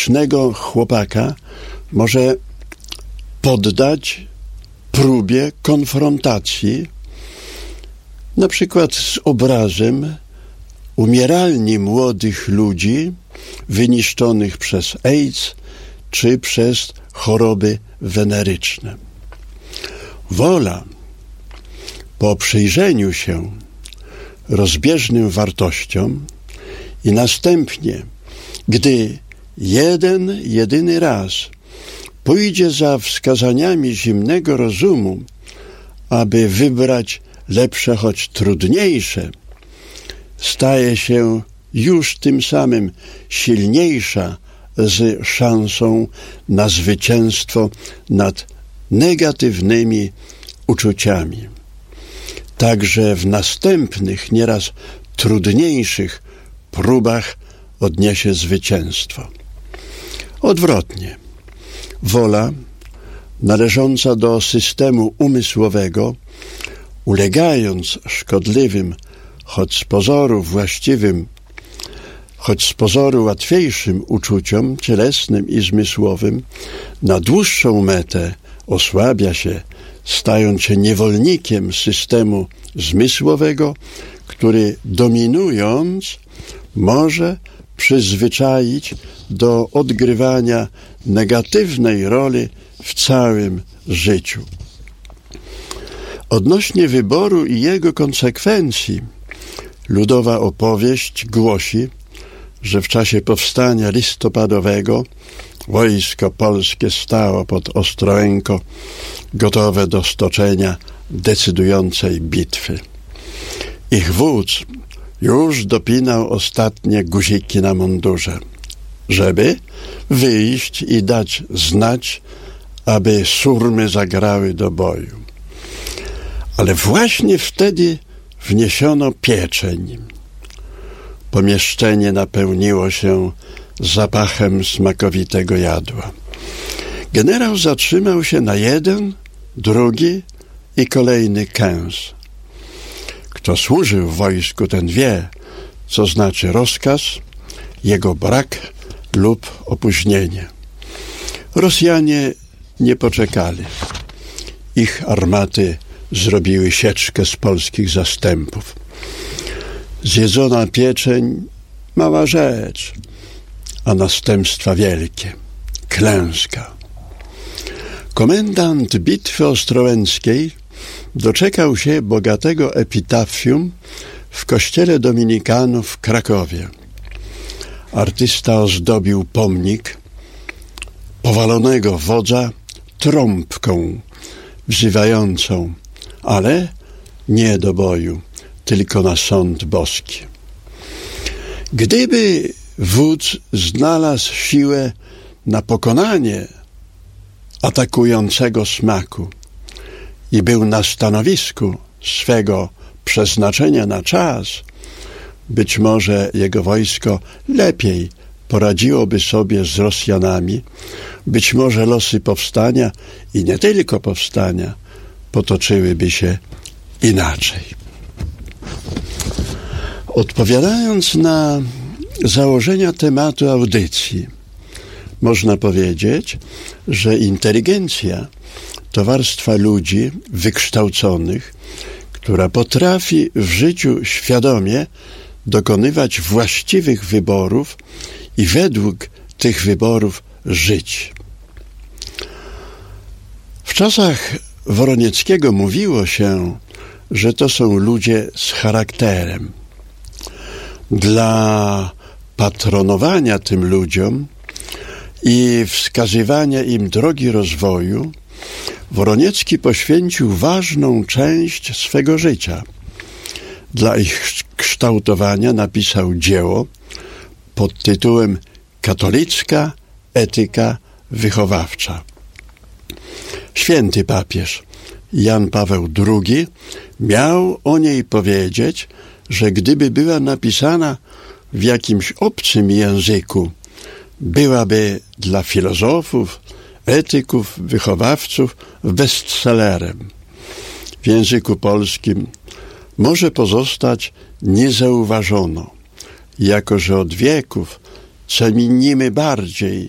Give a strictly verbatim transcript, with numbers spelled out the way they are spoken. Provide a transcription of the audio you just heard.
grzecznego chłopaka może poddać próbie konfrontacji, na przykład z obrazem umieralni młodych ludzi wyniszczonych przez AIDS czy przez choroby weneryczne. Wola po przyjrzeniu się rozbieżnym wartościom i następnie, gdy jeden, jedyny raz pójdzie za wskazaniami zimnego rozumu, aby wybrać lepsze, choć trudniejsze, staje się już tym samym silniejsza z szansą na zwycięstwo nad negatywnymi uczuciami. Także w następnych, nieraz trudniejszych próbach odniesie zwycięstwo. Odwrotnie, wola należąca do systemu umysłowego, ulegając szkodliwym, choć z pozoru właściwym, choć z pozoru łatwiejszym uczuciom cielesnym i zmysłowym, na dłuższą metę osłabia się, stając się niewolnikiem systemu zmysłowego, który dominując może przyzwyczaić do odgrywania negatywnej roli w całym życiu. Odnośnie wyboru i jego konsekwencji ludowa opowieść głosi, że w czasie powstania listopadowego wojsko polskie stało pod Ostrołęką, gotowe do stoczenia decydującej bitwy. Ich wódz już dopinał ostatnie guziki na mundurze, żeby wyjść i dać znać, aby surmy zagrały do boju. Ale właśnie wtedy wniesiono pieczeń. Pomieszczenie napełniło się zapachem smakowitego jadła. Generał zatrzymał się na jeden, drugi i kolejny kęs. Kto służył w wojsku, ten wie, co znaczy rozkaz, jego brak lub opóźnienie. Rosjanie nie poczekali. Ich armaty zrobiły sieczkę z polskich zastępów. Zjedzona pieczeń, mała rzecz, a następstwa wielkie. Klęska. Komendant bitwy ostrołęckiej doczekał się bogatego epitafium w kościele dominikanów w Krakowie. Artysta ozdobił pomnik powalonego wodza trąbką wzywającą, ale nie do boju, tylko na sąd boski. Gdyby wódz znalazł siłę na pokonanie atakującego smaku i był na stanowisku swego przeznaczenia na czas, być może jego wojsko lepiej poradziłoby sobie z Rosjanami, być może losy powstania i nie tylko powstania potoczyłyby się inaczej. Odpowiadając na założenia tematu audycji, można powiedzieć, że inteligencja to warstwa ludzi wykształconych, która potrafi w życiu świadomie dokonywać właściwych wyborów i według tych wyborów żyć. W czasach Woronieckiego mówiło się, że to są ludzie z charakterem. Dla patronowania tym ludziom i wskazywania im drogi rozwoju Woroniecki poświęcił ważną część swego życia. Dla ich kształtowania napisał dzieło pod tytułem Katolicka etyka wychowawcza. Święty papież Jan Paweł drugi miał o niej powiedzieć, że gdyby była napisana w jakimś obcym języku, byłaby dla filozofów, etyków, wychowawców bestsellerem. W języku polskim może pozostać niezauważono, jako że od wieków cenimy bardziej